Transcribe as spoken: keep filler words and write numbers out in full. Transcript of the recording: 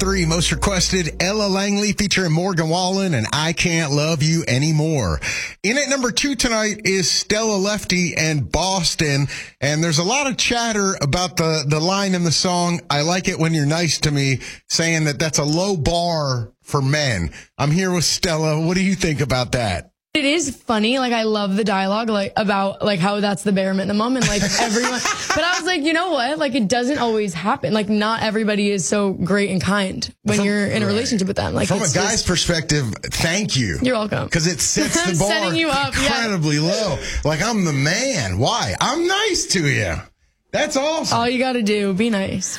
three, most requested, Ella Langley featuring Morgan Wallen and I Can't Love You Anymore. In at number two tonight is Stella Lefty and Boston. And there's a lot of chatter about the, the line in the song, I like it when you're nice to me, saying that that's a low bar for men. I'm here with Stella. What do you think about that? It is funny. Like, I love the dialogue, like, about, like, how that's the bare minimum and, like, everyone. But I was like, you know what? Like, it doesn't always happen. Like, not everybody is so great and kind when From, you're in a relationship with them. Like, from a it's guy's just, perspective, thank you. You're welcome. Because it sets the bar Setting you up, incredibly yeah. low. Like, I'm the man. Why? I'm nice to you. That's awesome. All you got to do, be nice.